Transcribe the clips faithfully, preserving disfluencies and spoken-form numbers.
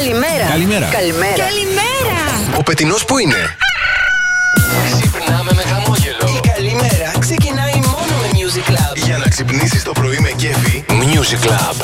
Καλημέρα. Καλημέρα. Καλημέρα. Καλημέρα. Ο πετεινός που είναι? Ξυπνάμε με χαμόγελο. Η καλημέρα ξεκινάει μόνο με Music Club. Για να ξυπνήσεις το πρωί με κέφι. Music Club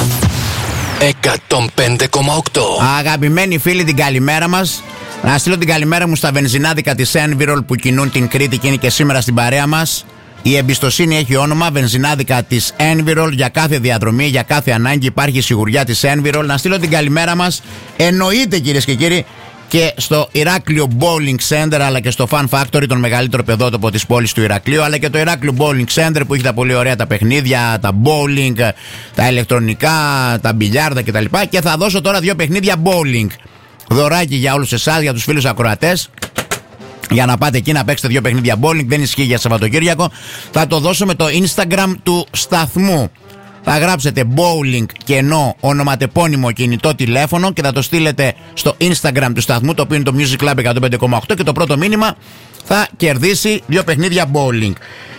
εκατόν πέντε κόμμα οκτώ. Αγαπημένοι φίλοι, την καλημέρα μας. Να στείλω την καλημέρα μου στα βενζινάδικα της Envirol που κινούν την Κρήτη και είναι και σήμερα στην παρέα μας. Η εμπιστοσύνη έχει όνομα, βενζινάδικα της Envirol. Για κάθε διαδρομή, για κάθε ανάγκη υπάρχει η σιγουριά της Envirol. Να στείλω την καλημέρα μας, εννοείται κυρίες και κύριοι, και στο Ηράκλειο Bowling Center, αλλά και στο Fun Factory, τον μεγαλύτερο παιδότοπο της πόλης του Ηρακλείου, αλλά και το Ηράκλειο Bowling Center που έχει τα πολύ ωραία τα παιχνίδια, τα bowling, τα ηλεκτρονικά, τα μπιλιάρδα κτλ. Και θα δώσω τώρα δύο παιχνίδια bowling. Δωράκι για όλους εσάς, για τους φίλους ακροατές. Για να πάτε εκεί να παίξετε δύο παιχνίδια bowling, δεν ισχύει για Σαββατοκύριακο. Θα το δώσω με το Instagram του σταθμού. Θα γράψετε bowling και ενώ ονοματεπώνυμο κινητό τηλέφωνο και θα το στείλετε στο Instagram του σταθμού, το οποίο είναι το Music Club εκατόν πέντε κόμμα οκτώ, και το πρώτο μήνυμα θα κερδίσει δύο παιχνίδια bowling.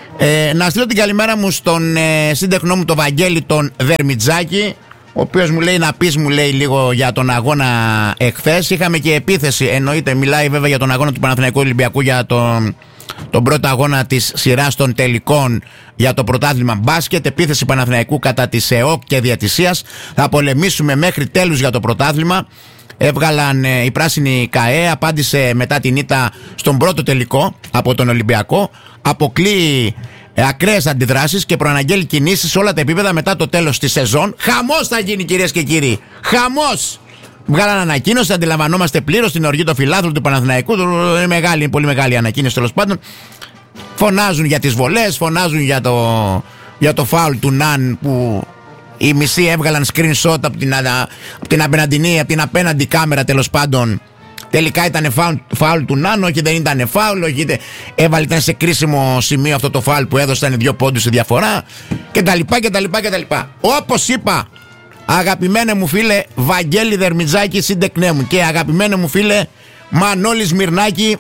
Ε, να στείλω την καλημέρα μου στον ε, σύντεχνό μου, τον Βαγγέλη τον Δερμιτζάκη, ο οποίος μου λέει να πεις, μου λέει, λίγο για τον αγώνα εχθές. Είχαμε και επίθεση, εννοείται, μιλάει βέβαια για τον αγώνα του Παναθηναϊκού Ολυμπιακού, για τον, τον πρώτο αγώνα της σειράς των τελικών για το πρωτάθλημα μπάσκετ. Επίθεση Παναθηναϊκού κατά της ΕΟΚ και διαιτησίας. Θα πολεμήσουμε μέχρι τέλους για το πρωτάθλημα. Έβγαλαν ε, η πράσινη ΚΑΕ, απάντησε μετά την ήττα στον πρώτο τελικό από τον Ολυμπιακό. Αποκλείει ε, ακραίες αντιδράσεις και προαναγγέλει κινήσεις σε όλα τα επίπεδα μετά το τέλος της σεζόν. Χαμός θα γίνει, κυρίες και κύριοι. Χαμός! Βγάλαν ανακοίνωση, αντιλαμβανόμαστε πλήρως την οργή των φιλάθλων του Παναθηναϊκού. Είναι μεγάλη, είναι πολύ μεγάλη ανακοίνωση τέλος πάντων. Φωνάζουν για τις βολές, φωνάζουν για το, για το φάουλ του Ναν που οι μισοί έβγαλαν screenshot από την, από την απέναντι, από την απέναντι κάμερα τέλος πάντων. Τελικά ήταν φάουλ, φάουλ του Ναν, όχι δεν ήταν φάουλ, όχι είτε έβαλε, ήταν σε κρίσιμο σημείο αυτό το φάουλ που έδωσαν δύο πόντους σε διαφορά κτλ. κτλ, κτλ. Όπως είπα, αγαπημένε μου φίλε Βαγγέλη Δερμιτζάκη, σύντεκνέ μου, και αγαπημένε μου φίλε Μανώλη Σμυρνάκη,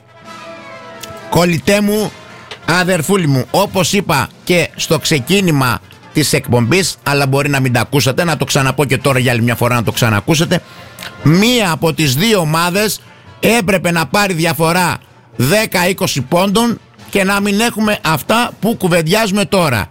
κολλητέ μου, αδερφούλη μου, όπως είπα και στο ξεκίνημα της εκπομπής, αλλά μπορεί να μην τα ακούσατε, να το ξαναπώ και τώρα για άλλη μια φορά να το ξανακούσετε. Μία από τις δύο ομάδες έπρεπε να πάρει διαφορά δέκα είκοσι πόντων και να μην έχουμε αυτά που κουβεντιάζουμε τώρα.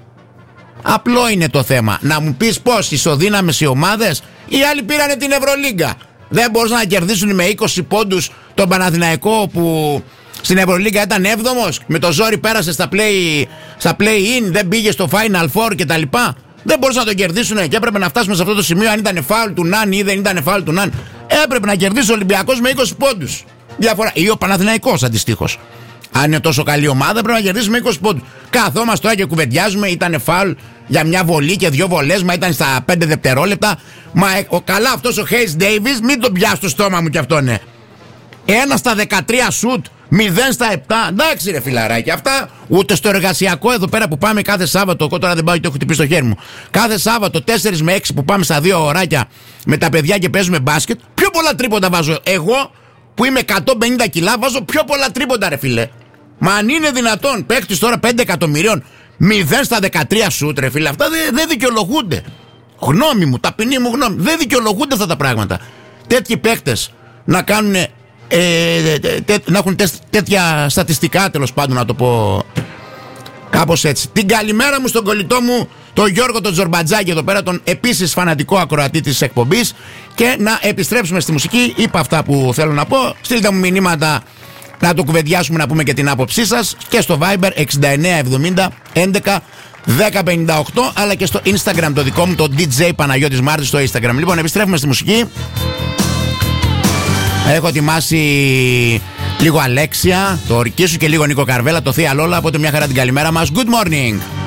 Απλό είναι το θέμα. Να μου πεις πώς, ισοδύναμες οι ομάδες? Οι άλλοι πήρανε την Ευρωλίγκα. Δεν μπορούσαν να κερδίσουν με είκοσι πόντους τον Παναθηναϊκό που στην Ευρωλίγκα ήταν έβδομος, με το ζόρι πέρασε στα play, στα play-in, δεν πήγε στο Final Four κτλ. Δεν μπορούσαν να τον κερδίσουν και έπρεπε να φτάσουμε σε αυτό το σημείο. Αν ήταν φάουλ του Ναν ή δεν ήταν φάουλ του Ναν, έπρεπε να κερδίσει ο Ολυμπιακός με είκοσι πόντους διαφορά, ή ο Παναθηναϊκός αντιστοίχως. Αν είναι τόσο καλή ομάδα, πρέπει να κερδίσει με είκοσι πόντους. Καθόμαστε τώρα και κουβεντιάζουμε, ήταν φάουλ για μια βολή και δύο βολές, μα ήταν στα πέντε δευτερόλεπτα. Μα ο, καλά αυτός ο Hayes Davis, μην τον πιάσει στο στόμα μου κι αυτό, ναι. Ένα στα δεκατρία σουτ, μηδέν στα επτά. Εντάξει ρε φιλαράκι, αυτά ούτε στο εργασιακό εδώ πέρα που πάμε κάθε Σάββατο. Εγώ τώρα δεν πάω και έχω χτυπήσει το χέρι μου. Κάθε Σάββατο τέσσερα με έξι που πάμε στα δύο ωράκια με τα παιδιά και παίζουμε μπάσκετ. Πιο πολλά τρίποντα βάζω εγώ που είμαι εκατόν πενήντα κιλά, βάζω πιο πολλά τρίποντα ρε φίλε. Μα αν είναι δυνατόν παίκτης τώρα πέντε εκατομμυρίων, μηδέν στα δεκατρία σουτ ρε φίλε, αυτά δεν δε δικαιολογούνται. Γνώμη μου, ταπεινή μου γνώμη, δεν δικαιολογούνται αυτά τα πράγματα. Τέτοιοι παίκτες να κάνουν Ε, τέ, τέ, να έχουν τέ, τέτοια στατιστικά, τέλος πάντων, να το πω κάπως έτσι. Την καλημέρα μου στον κολλητό μου τον Γιώργο τον Τζορμπατζάκη εδώ πέρα, τον επίσης φανατικό ακροατή της εκπομπής. Και να επιστρέψουμε στη μουσική. Είπα αυτά που θέλω να πω. Στείλτε μου μηνύματα να το κουβεντιάσουμε, να πούμε και την άποψή σας, και στο Viber εξήντα εννέα εβδομήντα έντεκα δέκα πενήντα οκτώ, αλλά και στο Instagram το δικό μου, το ντι τζέι Παναγιώτης Μάρτης στο Instagram. Λοιπόν, επιστρέφουμε στη μουσική. Έχω ετοιμάσει λίγο Αλέξια, το Ορκίσου, και λίγο Νίκο Καρβέλα, το Θεία Λόλα. Οπότε μια χαρά την καλημέρα μας. Good morning.